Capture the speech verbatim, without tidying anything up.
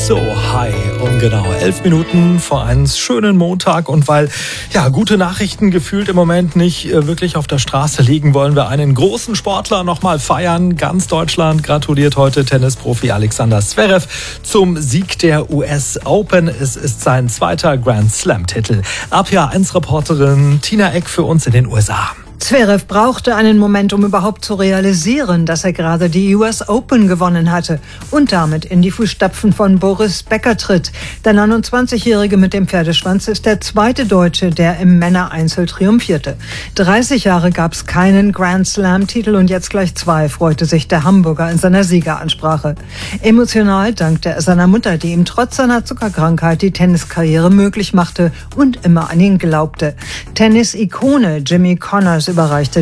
So, hi und genau elf Minuten vor einem schönen Montag, und weil ja gute Nachrichten gefühlt im Moment nicht äh, wirklich auf der Straße liegen, wollen wir einen großen Sportler nochmal feiern. Ganz Deutschland gratuliert heute Tennisprofi Alexander Zverev zum Sieg der U S Open. Es ist sein zweiter Grand Slam-Titel. R T A eins Reporterin Tina Eck für uns in den U S A. Zverev brauchte einen Moment, um überhaupt zu realisieren, dass er gerade die U S Open gewonnen hatte und damit in die Fußstapfen von Boris Becker tritt. Der neunundzwanzigjährige mit dem Pferdeschwanz ist der zweite Deutsche, der im Männereinzel triumphierte. dreißig Jahre gab es keinen Grand Slam-Titel und jetzt gleich zwei, freute sich der Hamburger in seiner Siegeransprache. Emotional dankte er seiner Mutter, die ihm trotz seiner Zuckerkrankheit die Tenniskarriere möglich machte und immer an ihn glaubte. Tennis-Ikone Jimmy Connors überreichte